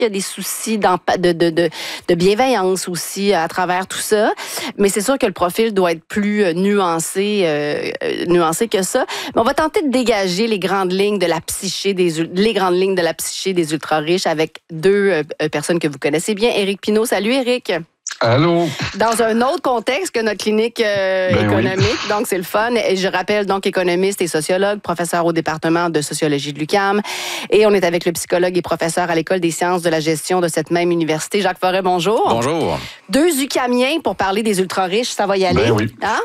Il y a des soucis de bienveillance aussi à travers tout ça. Mais c'est sûr que le profil doit être plus nuancé que ça. Mais on va tenter de dégager les grandes lignes de la psyché des ultra-riches avec deux personnes que vous connaissez bien. Éric Pinault. Salut, Éric. Allô? Dans un autre contexte que notre clinique économique, oui. Donc c'est le fun. Et je rappelle, donc, économiste et sociologue, professeur au département de sociologie de l'UQAM. Et on est avec le psychologue et professeur à l'École des sciences de la gestion de cette même université. Jacques Forêt, bonjour. Bonjour. Deux UQAMiens pour parler des ultra-riches, ça va y aller? Ben oui. Hein?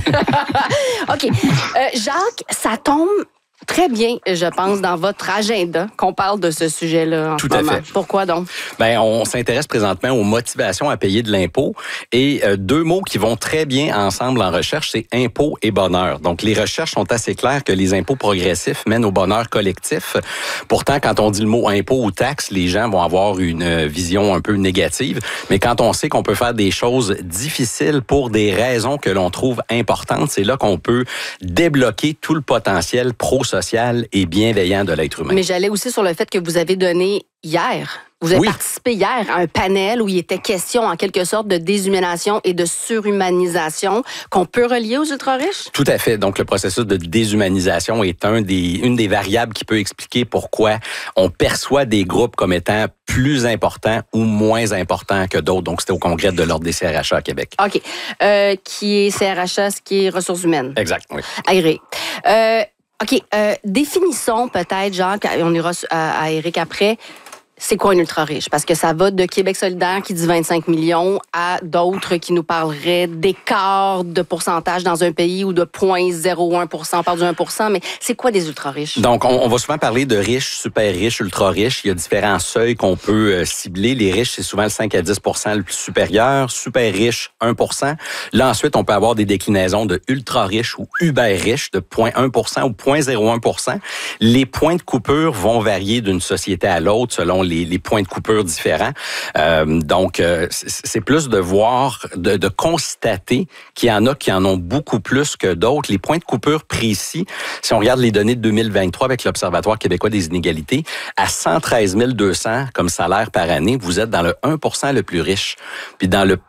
OK. Jacques, ça tombe très bien, je pense, dans votre agenda qu'on parle de ce sujet-là en ce moment. Tout à fait. Pourquoi donc? Ben, on s'intéresse présentement aux motivations à payer de l'impôt et deux mots qui vont très bien ensemble en recherche, c'est impôt et bonheur. Donc, les recherches sont assez claires que les impôts progressifs mènent au bonheur collectif. Pourtant, quand on dit le mot impôt ou taxe, les gens vont avoir une vision un peu négative. Mais quand on sait qu'on peut faire des choses difficiles pour des raisons que l'on trouve importantes, c'est là qu'on peut débloquer tout le potentiel social et bienveillant de l'être humain. Mais j'allais aussi sur le fait que vous avez donné hier. Vous avez participé hier à un panel où il était question, en quelque sorte, de déshumanisation et de surhumanisation qu'on peut relier aux ultra-riches? Tout à fait. Donc, le processus de déshumanisation est une des variables qui peut expliquer pourquoi on perçoit des groupes comme étant plus importants ou moins importants que d'autres. Donc, c'était au congrès de l'Ordre des CRHA à Québec. OK. Qui est CRHA, ce qui est ressources humaines? Exact, oui. Éric. OK. Définissons peut-être, Jacques, on ira à Éric après, c'est quoi un ultra-riche? Parce que ça va de Québec solidaire qui dit 25 millions à d'autres qui nous parleraient d'écart de pourcentage dans un pays ou de 0,01%. On parle du 1%, mais c'est quoi des ultra-riches? Donc, on va souvent parler de riches, super riches, ultra-riches. Il y a différents seuils qu'on peut cibler. Les riches, c'est souvent le 5 à 10% le plus supérieur. Super riches, 1%. Là, ensuite, on peut avoir des déclinaisons de ultra-riches ou uber-riches de 0,1% ou 0,01%. Les points de coupure vont varier d'une société à l'autre selon les points de coupure différents. Donc, c'est plus de voir, de constater qu'il y en a qui en ont beaucoup plus que d'autres. Les points de coupure précis, si on regarde les données de 2023 avec l'Observatoire québécois des inégalités, à 113 200 comme salaire par année, vous êtes dans le 1% le plus riche. Puis dans le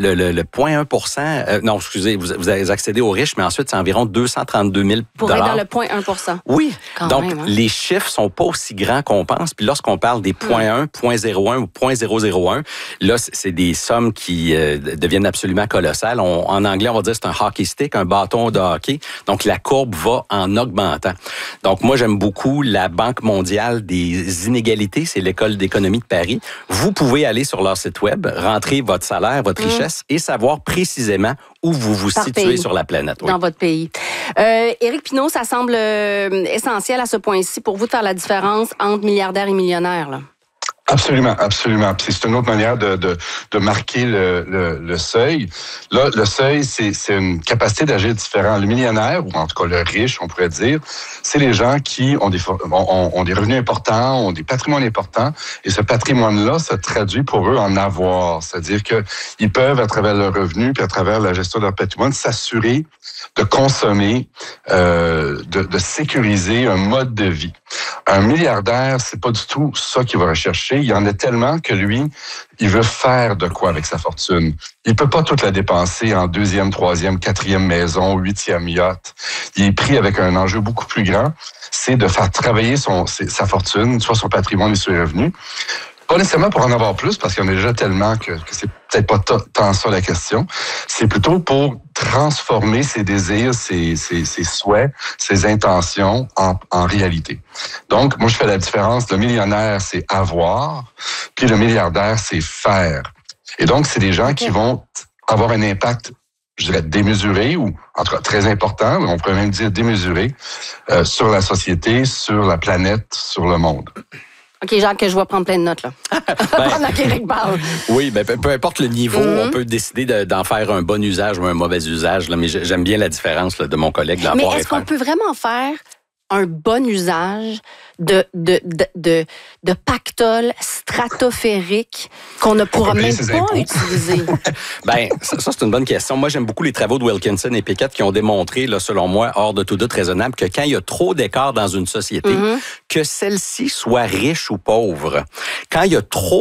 0,1%, non, excusez, vous avez accédé aux riches, mais ensuite, c'est environ 232 000 pour être dans le 0,1%. Oui. Quand donc, même, hein? Les chiffres sont pas aussi grands qu'on pense. Puis lorsqu'on parle des 0,1, 0,01 ou 0,001, là, c'est des sommes qui deviennent absolument colossales. En anglais, on va dire que c'est un hockey stick, un bâton de hockey. Donc, la courbe va en augmentant. Donc, moi, j'aime beaucoup la Banque mondiale des inégalités. C'est l'École d'économie de Paris. Vous pouvez aller sur leur site web, rentrer votre salaire, votre richesse et savoir précisément où vous vous situez sur la planète. Oui. Dans votre pays. Éric Pinault, ça semble essentiel à ce point-ci pour vous de faire la différence entre milliardaires et millionnaires, là. Absolument, absolument. Puis c'est une autre manière de marquer le seuil. Là, le seuil, c'est une capacité d'agir différent. Le millionnaire, ou en tout cas le riche, on pourrait dire, c'est les gens qui ont des revenus importants, ont des patrimoines importants, et ce patrimoine-là se traduit pour eux en avoir. C'est-à-dire qu'ils peuvent, à travers leurs revenus, puis à travers la gestion de leur patrimoine, s'assurer de consommer, de sécuriser un mode de vie. Un milliardaire, c'est pas du tout ça qu'il va rechercher. Il y en a tellement que lui, il veut faire de quoi avec sa fortune. Il peut pas toute la dépenser en 2e, 3e, 4e maison, 8e yacht. Il est pris avec un enjeu beaucoup plus grand. C'est de faire travailler sa fortune, soit son patrimoine et ses revenus. Pas nécessairement pour en avoir plus, parce qu'il y en a déjà tellement que c'est peut-être pas tant ça la question. C'est plutôt pour transformer ses désirs, ses souhaits, ses intentions en réalité. Donc, moi, je fais la différence. Le millionnaire, c'est avoir, puis le milliardaire, c'est faire. Et donc, c'est des gens qui vont avoir un impact, je dirais, démesuré, ou en tout cas très important, on pourrait même dire démesuré, sur la société, sur la planète, sur le monde. OK, Jacques, je vais prendre plein de notes, là. Pendant qu'Éric parle. Oui, peu importe le niveau, on peut décider d'en faire un bon usage ou un mauvais usage, là, mais j'aime bien la différence là, de mon collègue. Mais est-ce qu'on peut vraiment faire un bon usage de pactole stratosphérique qu'on ne pourra même pas utiliser? Ça, c'est une bonne question. Moi, j'aime beaucoup les travaux de Wilkinson et Pickett qui ont démontré, là, selon moi, hors de tout doute raisonnable, que quand il y a trop d'écart dans une société, que celle-ci soit riche ou pauvre, quand il y a trop